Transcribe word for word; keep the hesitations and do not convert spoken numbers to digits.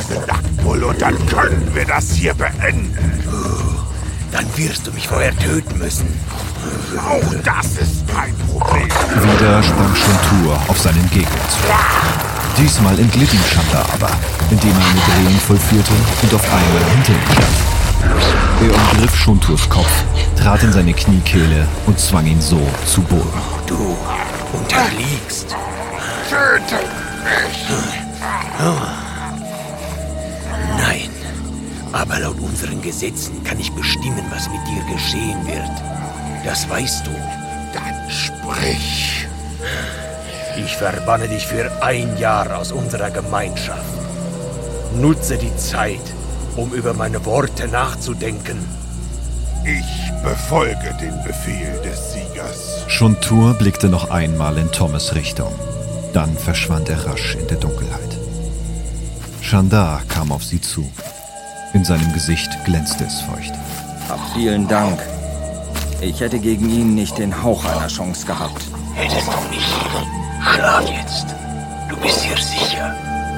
diesen Nacktbull und dann können wir das hier beenden. Uh, dann wirst du mich vorher töten müssen. Auch das ist kein Problem. Wieder sprang Shontur auf seinen Gegner zu. Diesmal entglitt ihm Chandar aber, indem er eine Drehung vollführte und auf einmal hinter ihm stand. Er umgriff Shonturs Kopf, trat in seine Kniekehle und zwang ihn so zu Boden. Du unterliegst. Töte mich! Oh. Nein, aber laut unseren Gesetzen kann ich bestimmen, was mit dir geschehen wird. Das weißt du. Dann sprich. Ich verbanne dich für ein Jahr aus unserer Gemeinschaft. Nutze die Zeit, um über meine Worte nachzudenken. Ich befolge den Befehl des Siegers. Shontur blickte noch einmal in Thomas' Richtung. Dann verschwand er rasch in der Dunkelheit. Chandar kam auf sie zu. In seinem Gesicht glänzte es feucht. Hab vielen Dank. Ich hätte gegen ihn nicht den Hauch einer Chance gehabt. Hättest du nicht. Schlaf jetzt. Du bist hier sicher.